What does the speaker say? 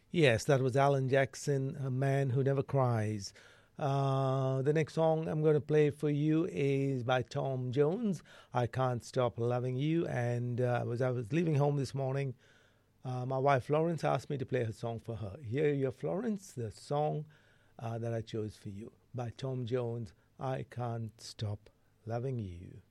Yes, that was Alan Jackson, A Man Who Never Cries. The next song I'm going to play for you is by Tom Jones, I Can't Stop Loving You. And as I was leaving home this morning, my wife Florence asked me to play her song for her. Here you are, Florence, the song that I chose for you by Tom Jones, I Can't Stop Loving You.